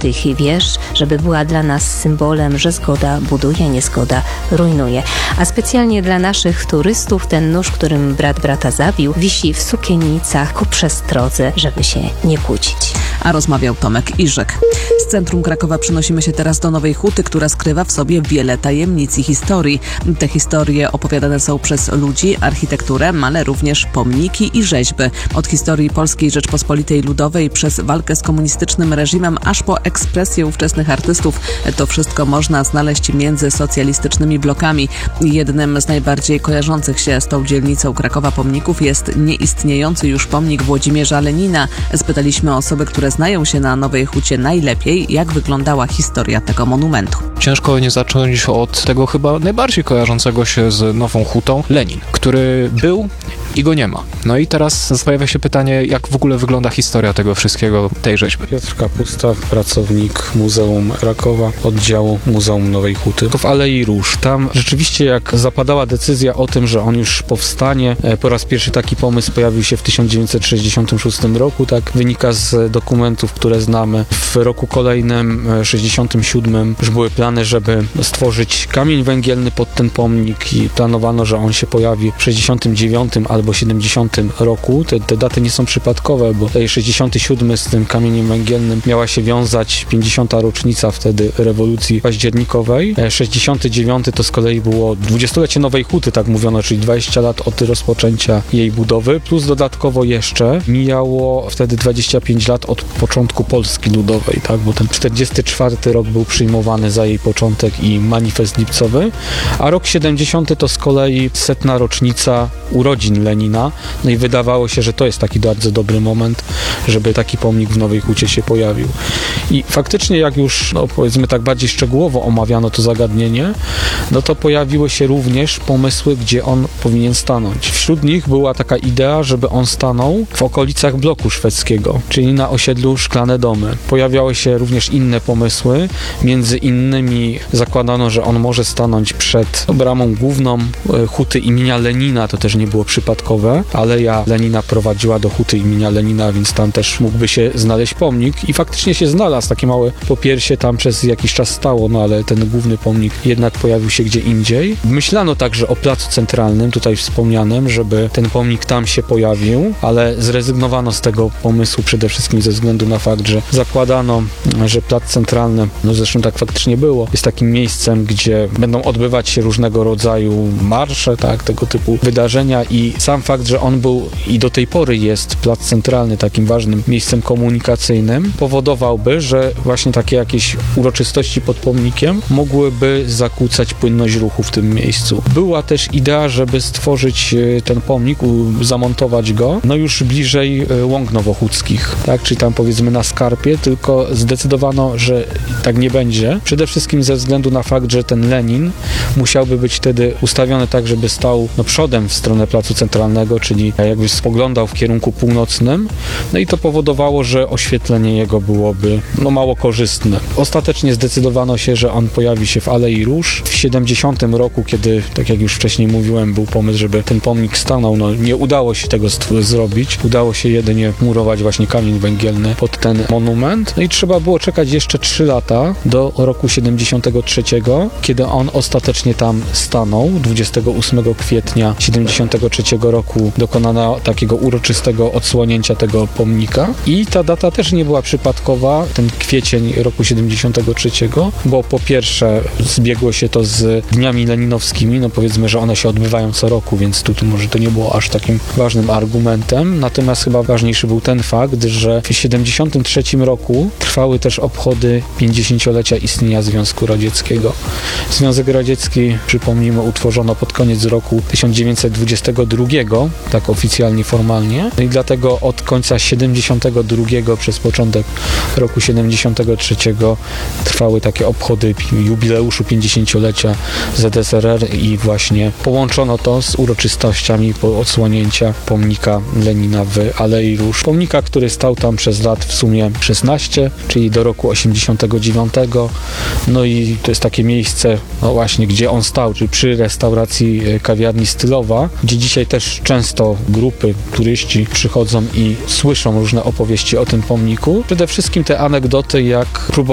tych wież, żeby była dla nas symbolem, że zgoda buduje, niezgoda rujnuje. A specjalnie dla naszych turystów ten nóż, którym brat brata zabił, wisi w sukienicach ku przestrodze, żeby się nie kłócić. A rozmawiał Tomek Iżek. Z centrum Krakowa przenosimy się teraz do Nowej Huty, która skrywa w sobie wiele tajemnic i historii. Te historie opowiadane są przez ludzi, architekturę, ale również pomniki i rzeźby. Od historii Polskiej Rzeczpospolitej Ludowej przez walkę z komunistycznym reżimem, aż po ekspresję ówczesnych artystów. To wszystko można znaleźć między socjalistycznymi blokami. Jednym z najbardziej kojarzących się z tą dzielnicą Krakowa pomników jest nieistniejący już pomnik Włodzimierza Lenina. Spytaliśmy osoby, które znają się na Nowej Hucie najlepiej, jak wyglądała historia tego monumentu. Ciężko nie zacząć od tego chyba najbardziej kojarzącego się z Nową Hutą, Lenin, który był i go nie ma. No i teraz pojawia się pytanie, jak w ogóle wygląda historia tego wszystkiego, tej rzeźby. Piotr Kapusta, pracownik Muzeum Krakowa, oddziału Muzeum Nowej Huty. To w Alei Róż. Tam rzeczywiście jak zapadała decyzja o tym, że on już powstanie, po raz pierwszy taki pomysł pojawił się w 1966 roku, tak wynika z dokumentów, które znamy. W roku kolejnym, 67, już były plany, żeby stworzyć kamień węgielny pod ten pomnik i planowano, że on się pojawi w 69 albo 70 roku. Te daty nie są przypadkowe, bo 67 z tym kamieniem węgielnym miała się wiązać 50. rocznica wtedy rewolucji październikowej. 69 to z kolei było 20-lecie Nowej Huty, tak mówiono, czyli 20 lat od rozpoczęcia jej budowy, plus dodatkowo jeszcze mijało wtedy 25 lat od początku Polski Ludowej, tak, bo ten 44 rok był przyjmowany za jej początek i manifest lipcowy, a rok 70 to z kolei 100. rocznica urodzin Lenina, no i wydawało się, że to jest taki bardzo dobry moment, żeby taki pomnik w Nowej Hucie się pojawił. I faktycznie jak już, powiedzmy tak bardziej szczegółowo omawiano to zagadnienie, no to pojawiły się również pomysły, gdzie on powinien stanąć. Wśród nich była taka idea, żeby on stanął w okolicach bloku szwedzkiego, czyli na osiedlu Szklane Domy. Pojawiały się również inne pomysły, między innymi zakładano, że on może stanąć przed bramą główną Huty imienia Lenina, to też nie było przypadkowe. Aleja Lenina prowadziła do Huty imienia Lenina, więc tam też mógłby się znaleźć pomnik i faktycznie się znalazł. Takie małe popiersie tam przez jakiś czas stało, no ale ten główny pomnik jednak pojawił się gdzie indziej. Myślano także o placu centralnym, tutaj wspomnianym, żeby ten pomnik tam się pojawił, ale zrezygnowano z tego pomysłu przede wszystkim ze względu na fakt, że zakładano, że plac centralny, no zresztą tak faktycznie było, jest takim miejscem, gdzie będą odbywać się różnego rodzaju marsze, tak, tego typu wydarzenia i sam fakt, że on był i do tej pory jest plac centralny takim ważnym miejscem komunikacyjnym, powodowałby, że właśnie takie jakieś uroczystości pod pomnikiem mogłyby zakłócać płynność ruchu w tym miejscu. Była też idea, żeby stworzyć ten pomnik, zamontować go, no już bliżej Łąk Nowochódzkich, tak, czyli tam powiedzmy na Skarpie, tylko zdecydowano, że tak nie będzie. Przede wszystkim ze względu na fakt, że ten Lenin musiałby być wtedy ustawiony tak, żeby stał przodem w stronę placu centralnego, czyli jakby spoglądał w kierunku północnym, no i to powodowało, że oświetlenie jego byłoby mało korzystne. Ostatecznie zdecydowano się, że on pojawi się w Alei Róż. W 70 roku, kiedy, tak jak już wcześniej mówiłem, był pomysł, żeby ten pomnik stanął, nie udało się tego zrobić. Udało się jedynie murować właśnie kamień węgielny pod ten monument. No i trzeba było czekać jeszcze 3 lata do roku 73, kiedy on ostatecznie tam stanął. 28 kwietnia 73 roku dokonano takiego uroczystego odsłonięcia tego pomnika i ta data też nie była przypadkowa, ten kwiecień roku 73, bo po pierwsze zbiegło się to z dniami leninowskimi, powiedzmy, że one się odbywają co roku, więc tu może to nie było aż takim ważnym argumentem, natomiast chyba ważniejszy był ten fakt, że w 73 roku trwały też obchody 50-lecia istnienia Związku Radzieckiego. Związek Radziecki, przypomnijmy, utworzono pod koniec roku 1922, tak oficjalnie, formalnie. No i dlatego od końca 72 przez początek roku 73 trwały takie obchody jubileuszu 50-lecia ZSRR i właśnie połączono to z uroczystościami odsłonięcia pomnika Lenina w Alei Róż. Pomnika, który stał tam przez lat w sumie 16, czyli do roku 89. No i to jest takie miejsce, właśnie, gdzie on stał, czyli przy restauracji kawiarni Stylowa, gdzie dzisiaj też często grupy, turyści przychodzą i słyszą różne opowieści o tym pomniku. Przede wszystkim te anegdoty, jak próbowano